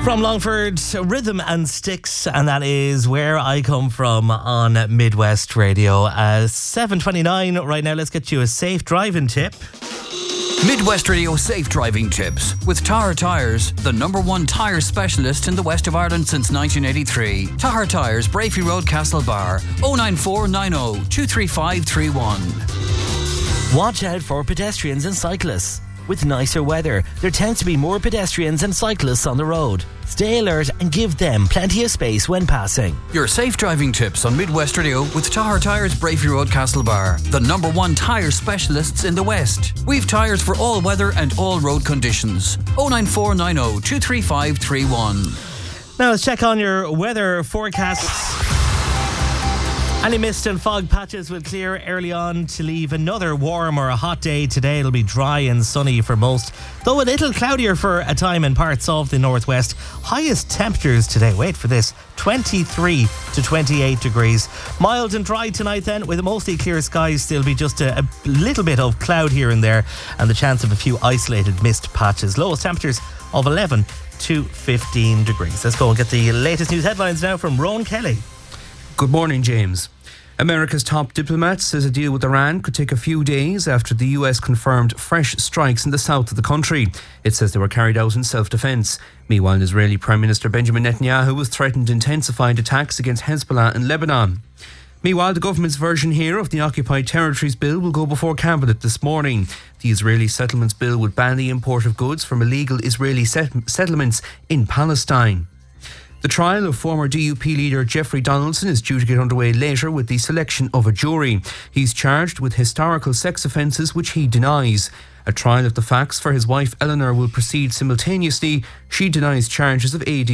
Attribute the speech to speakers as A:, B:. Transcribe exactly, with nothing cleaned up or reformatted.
A: From Longford, Rhythm and Sticks, and that is where I come from on Midwest Radio. Uh, seven twenty-nine right now. Let's get you a safe driving tip.
B: Midwest Radio Safe Driving Tips with Tahar Tyres, the number one tyre specialist in the west of Ireland since nineteen eighty-three. Tahar Tyres, Brafey Road, Castlebar. oh nine four nine oh two three five three one.
A: Watch out for pedestrians and cyclists. With nicer weather, there tends to be more pedestrians and cyclists on the road. Stay alert and give them plenty of space when passing.
B: Your safe driving tips on Midwest Radio with Tahar Tyres, Brafey Road, Castlebar. The number one tyre specialists in the West. We've tyres for all weather and all road conditions. oh nine four nine oh two three five three one.
A: Now let's check on your weather forecasts. Any mist and fog patches will clear early on to leave another warm or a hot day today. It'll be dry and sunny for most, though a little cloudier for a time in parts of the northwest. Highest temperatures today, wait for this, twenty-three to twenty-eight degrees. Mild and dry tonight then, with mostly clear skies. There'll be just a, a little bit of cloud here and there and the chance of a few isolated mist patches. Lowest temperatures of eleven to fifteen degrees. Let's go and get the latest news headlines now from Rowan Kelly.
C: Good morning, James. America's top diplomat says a deal with Iran could take a few days after the U S confirmed fresh strikes in the south of the country. It says they were carried out in self-defence. Meanwhile, Israeli Prime Minister Benjamin Netanyahu has threatened intensified attacks against Hezbollah in Lebanon. Meanwhile, the government's version here of the Occupied Territories Bill will go before Cabinet this morning. The Israeli Settlements Bill would ban the import of goods from illegal Israeli set- settlements in Palestine. The trial of former D U P leader Jeffrey Donaldson is due to get underway later with the selection of a jury. He's charged with historical sex offences which he denies. A trial of the facts for his wife Eleanor will proceed simultaneously. She denies charges of aiding